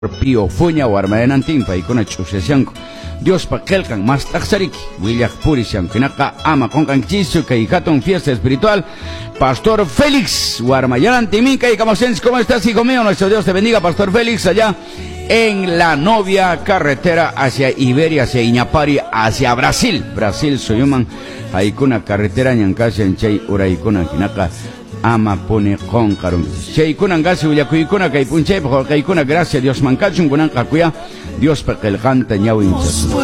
Pío Fuña o Armadenantin paikuna chusesianko Dios pa kelkan más taxariki William Purisiankinaka ama konkan chisu kay katon fiesta espiritual Pastor Félix Guarmayanantiminka y Camosens. ¿Cómo estás, hijo mío? Nuestro Dios te bendiga, Pastor Félix, allá en la novia carretera hacia Iberia, hacia Iñapari, hacia Brasil Soyuman haikuna carretera ñankasi en chay uraikuna kinaka ama pone con carón. Cheikuna ngasi uyakuikuna kay punche, kaykuna gracias Dios mankachun kunan kakuya Dios pa que el canta ñawinchas.